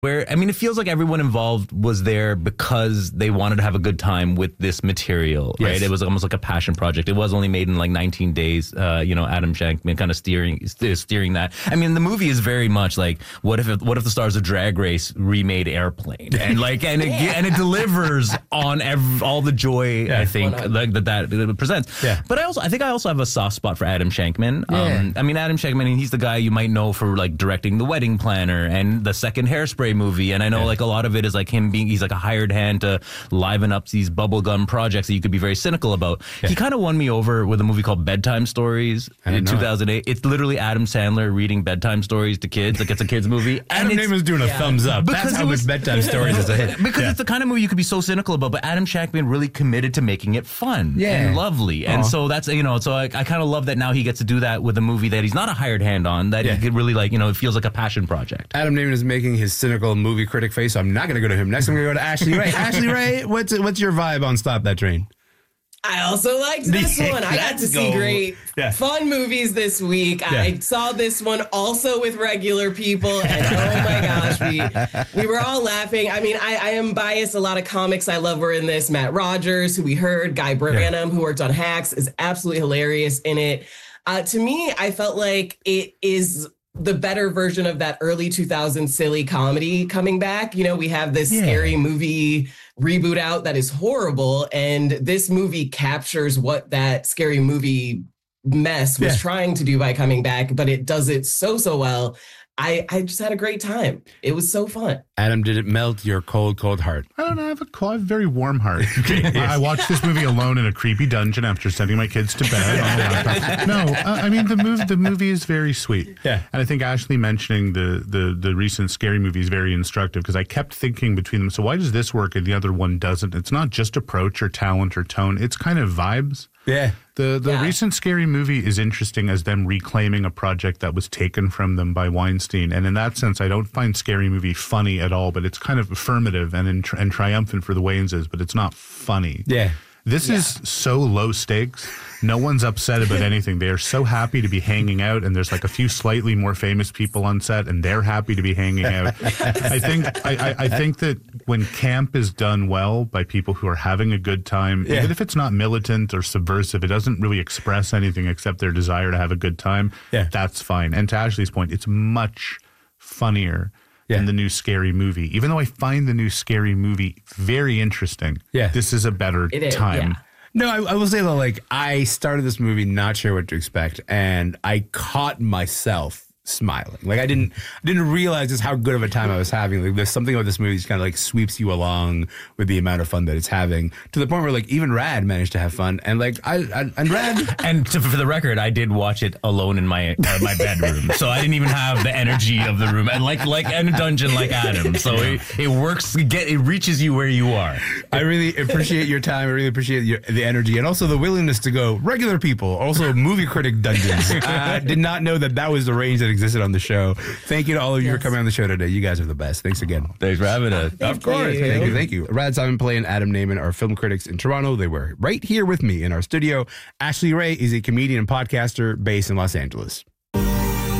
where, I mean, it feels like everyone involved was there because they wanted to have a good time with this material, right? Yes. It was almost like a passion project. It was only made in like 19 days. Adam Shankman kind of steering that. I mean, the movie is very much like, what if the stars of Drag Race remade Airplane, and it delivers on all the joy I think like that it presents. Yeah. But I think I also have a soft spot for Adam Shankman. Yeah. I mean, Adam Shankman, he's the guy you might know for like directing The Wedding Planner and the second Hairspray movie, and I know like a lot of it is like he's like a hired hand to liven up these bubblegum projects that you could be very cynical about. He kind of won me over with a movie called Bedtime Stories in 2008. It's literally Adam Sandler reading bedtime stories to kids. Like, it's a kids movie. Adam Newman's doing a thumbs up. That's how much Bedtime Stories is a hit. Because it's the kind of movie you could be so cynical about, but Adam Shankman really committed to making it fun and lovely. And so that's, so I kind of love that now he gets to do that with a movie that he's not a hired hand on, that he could really like, it feels like a passion project. Adam Newman is making his cynical movie critic face, so I'm not going to go to him. Next, I'm going to go to Ashley Ray. Ashley Ray, what's your vibe on Stop That Train? I also liked this one. I got to see great, fun movies this week. Yeah. I saw this one also with regular people, and oh my gosh, we were all laughing. I mean, I am biased. A lot of comics I love were in this. Matt Rogers, who we heard, Guy Branum, who worked on Hacks, is absolutely hilarious in it. To me, I felt like it is the better version of that early 2000s silly comedy coming back. We have this scary movie reboot out that is horrible, and this movie captures what that scary movie mess was trying to do by coming back, but it does it so well. I just had a great time. It was so fun. Adam, did it melt your cold heart? I don't know. I have a very warm heart. I watched this movie alone in a creepy dungeon after sending my kids to bed on the laptop. No, I mean, the movie is very sweet. Yeah. And I think Ashley mentioning the recent scary movie is very instructive, because I kept thinking between them, so why does this work and the other one doesn't? It's not just approach or talent or tone. It's kind of vibes. Yeah. The recent Scary Movie is interesting as them reclaiming a project that was taken from them by Weinstein. And in that sense, I don't find Scary Movie funny at all, but it's kind of affirmative and triumphant for the Wayneses, but it's not funny. Yeah. This is so low stakes. No one's upset about anything. They are so happy to be hanging out, and there's like a few slightly more famous people on set, and they're happy to be hanging out. I think that when camp is done well by people who are having a good time, even if it's not militant or subversive, it doesn't really express anything except their desire to have a good time. Yeah. That's fine. And to Ashley's point, it's much funnier than the new Scary Movie. Even though I find the new Scary Movie very interesting, this is a better time. Yeah. No, I will say though, like, I started this movie not sure what to expect, and I caught myself smiling. Like, I didn't realize just how good of a time I was having. Like, there's something about this movie that kind of like sweeps you along with the amount of fun that it's having, to the point where like even Rad managed to have fun, and like and Rad. And for the record, I did watch it alone in my bedroom, so I didn't even have the energy of the room, and like in a dungeon like Adam. So it works. It reaches you where you are. I really appreciate your time. I really appreciate the energy, and also the willingness to go regular people, also movie critic dungeons. I did not know that was the range that existed on the show. Thank you to all of you for coming on the show today. You guys are the best. Thanks again. Thanks for having us. Of course. Thank you. Rad Simon Play and Adam Naiman are film critics in Toronto. They were right here with me in our studio. Ashley Ray is a comedian and podcaster based in Los Angeles.